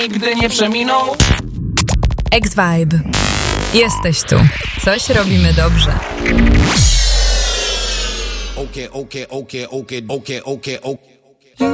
nigdy nie przeminął. X-Vibe. Jesteś tu. Coś robimy dobrze. Okay.